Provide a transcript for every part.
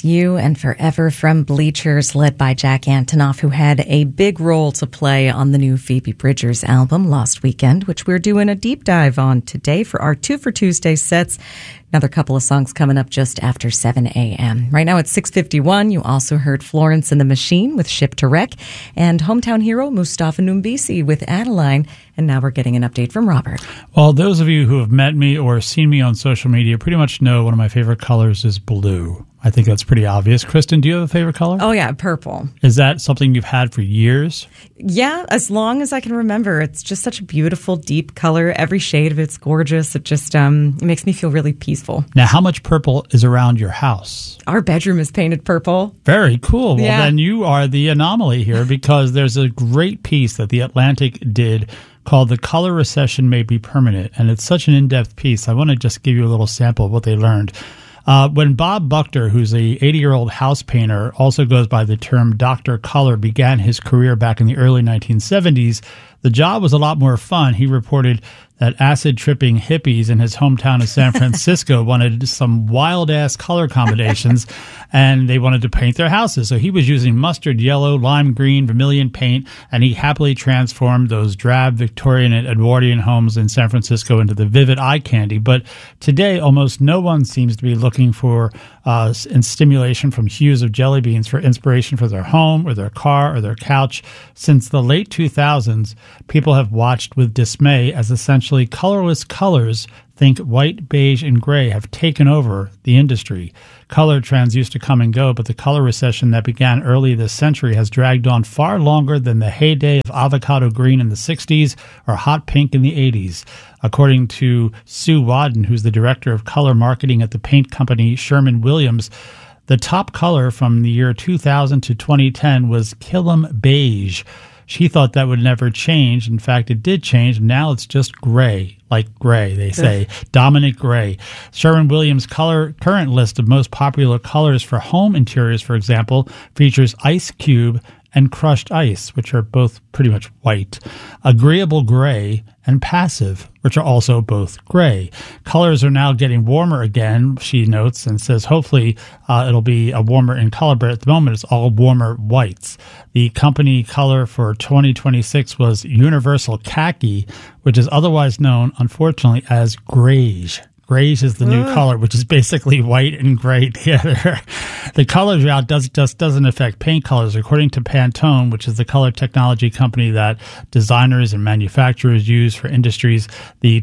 That's You and Forever from Bleachers, led by Jack Antonoff, who had a big role to play on the new Phoebe Bridgers album, Lost Weekend, which we're doing a deep dive on today for our 2 for Tuesday sets. Another couple of songs coming up just after 7 a.m. Right now it's 6:51. You also heard Florence and the Machine with Ship to Wreck and hometown hero Mustafa Numbisi with Adeline. And now we're getting an update from Robert. Well, those of you who have met me or seen me on social media pretty much know one of my favorite colors is blue. I think that's pretty obvious. Kristen, do you have a favorite color? Oh, yeah, purple. Is that something you've had for years? Yeah, as long as I can remember. It's just such a beautiful, deep color. Every shade of it's gorgeous. It just it makes me feel really peaceful. Now, how much purple is around your house? Our bedroom is painted purple. Very cool. Well, yeah. Then you are the anomaly here because there's a great piece that The Atlantic did called The Color Recession May Be Permanent, and it's such an in-depth piece. I want to just give you a little sample of what they learned. When Bob Buchter, who's a 80-year-old house painter, also goes by the term Dr. Color, began his career back in the early 1970s, the job was a lot more fun. He reported that acid-tripping hippies in his hometown of San Francisco wanted some wild-ass color combinations, and they wanted to paint their houses. So he was using mustard yellow, lime green, vermilion paint, and he happily transformed those drab Victorian and Edwardian homes in San Francisco into the vivid eye candy. But today, almost no one seems to be looking for stimulation from hues of jelly beans for inspiration for their home or their car or their couch. Since the late 2000s, people have watched with dismay as essentially colorless colors, think white, beige, and gray, have taken over the industry. Color trends used to come and go, but the color recession that began early this century has dragged on far longer than the heyday of avocado green in the 60s or hot pink in the 80s. According to Sue Wadden, who's the director of color marketing at the paint company Sherwin-Williams, the top color from the year 2000 to 2010 was Killam Beige. She thought that would never change. In fact, it did change. Now it's just gray, like gray, they say, dominant gray. Sherwin-Williams' current list of most popular colors for home interiors, for example, features ice cube and crushed ice, which are both pretty much white, agreeable gray, and passive, which are also both gray. Colors are now getting warmer again, she notes, and says hopefully it'll be warmer in color, but at the moment it's all warmer whites. The company color for 2026 was Universal Khaki, which is otherwise known, unfortunately, as greige. Greige is the new color, which is basically white and gray together. The color drought doesn't affect paint colors. According to Pantone, which is the color technology company that designers and manufacturers use for industries, the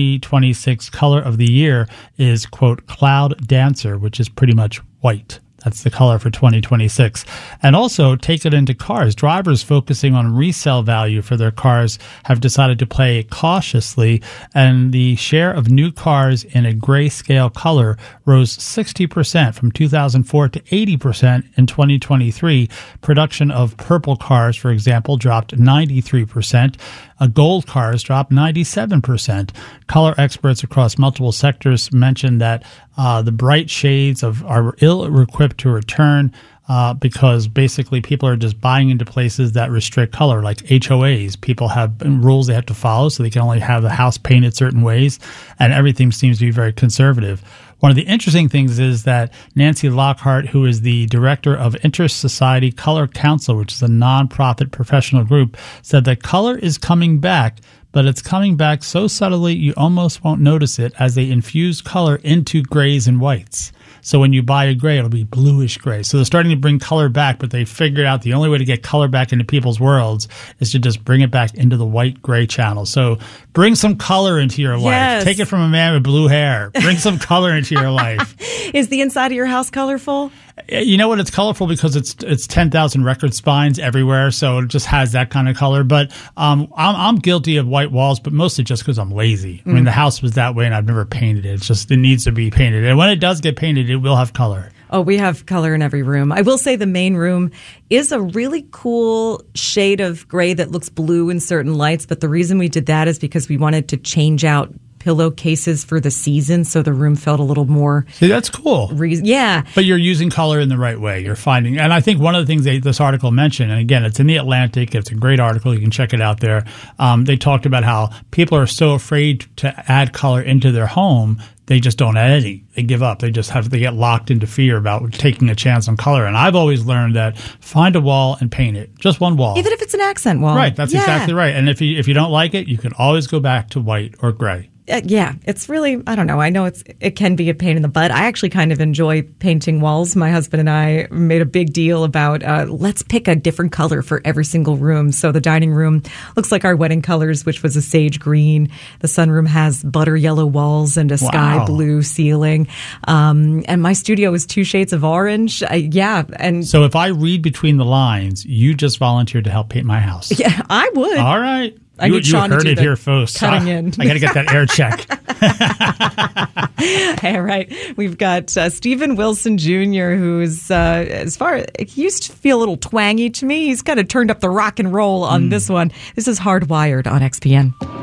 2026 color of the year is, quote, Cloud Dancer, which is pretty much white. That's the color for 2026. And also, take it into cars. Drivers focusing on resale value for their cars have decided to play cautiously, and the share of new cars in a grayscale color rose 60% from 2004 to 80% in 2023. Production of purple cars, for example, dropped 93%. Gold cars dropped 97%. Color experts across multiple sectors mentioned that the bright shades are ill-equipped to return because basically people are just buying into places that restrict color, like HOAs. People have rules they have to follow, so they can only have the house painted certain ways, and everything seems to be very conservative. One of the interesting things is that Nancy Lockhart, who is the director of Inter-Society Color Council, which is a nonprofit professional group, said that color is coming back, but it's coming back so subtly you almost won't notice it as they infuse color into grays and whites. So when you buy a gray, it'll be bluish gray. So they're starting to bring color back, but they figured out the only way to get color back into people's worlds is to just bring it back into the white-gray channel. So bring some color into your life. Yes. Take it from a man with blue hair. Bring some color into your life. Is the inside of your house colorful? You know what? It's colorful because it's 10,000 record spines everywhere, so it just has that kind of color. But I'm guilty of white walls, but mostly just because I'm lazy. I mean, the house was that way, and I've never painted it. It needs to be painted. And when it does get painted, it will have color. Oh, we have color in every room. I will say the main room is a really cool shade of gray that looks blue in certain lights, but the reason we did that is because we wanted to change out pillowcases for the season, so the room felt a little more... See, that's cool. Yeah. But you're using color in the right way. You're finding... And I think one of the things this article mentioned, and again, it's in The Atlantic. It's a great article. You can check it out there. They talked about how people are so afraid to add color into their home they just don't add any. They give up. They get locked into fear about taking a chance on color. And I've always learned that find a wall and paint it. Just one wall. Even if it's an accent wall. Right. That's exactly right. And if you don't like it, you can always go back to white or gray. Yeah, it's really, I don't know. I know it can be a pain in the butt. I actually kind of enjoy painting walls. My husband and I made a big deal about let's pick a different color for every single room. So the dining room looks like our wedding colors, which was a sage green. The sunroom has butter yellow walls and a sky blue ceiling. And my studio is 2 shades of orange. And so if I read between the lines, you just volunteered to help paint my house. Yeah, I would. All right. I need Sean heard to do it the here first. Cutting in. I got to get that air check. All right. We've got Stephen Wilson Jr., who's, he used to feel a little twangy to me. He's kind of turned up the rock and roll on this one. This is Hardwired on XPN.